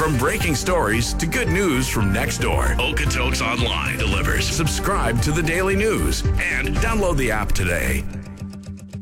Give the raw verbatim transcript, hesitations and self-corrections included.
From breaking stories to good news from next door, Okotoks Online delivers. Subscribe to the Daily News and download the app today.